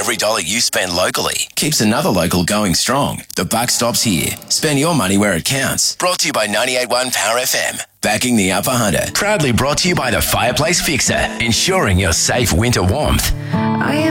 every dollar you spend locally keeps another local going strong. The buck stops here. Spend your money where it counts. Brought to you by 98.1 Power FM. Backing the Upper Hunter. Proudly brought to you by the Fireplace Fixer, ensuring your safe winter warmth.